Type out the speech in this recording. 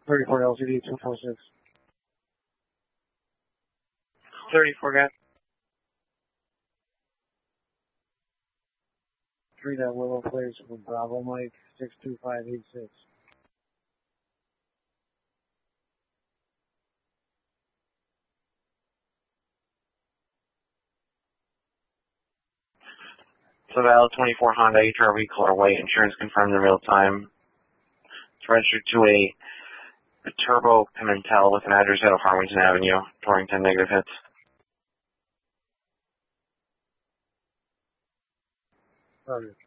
34 LCD 246. 34, guy. 3 that Willow Place with Bravo Mike 62586. Savannah 24 Honda HR-V color white. Insurance confirmed in real time. It's registered to a Turbo Pimentel with an address out of Farmington Avenue. Torrington, negative hits. Roger.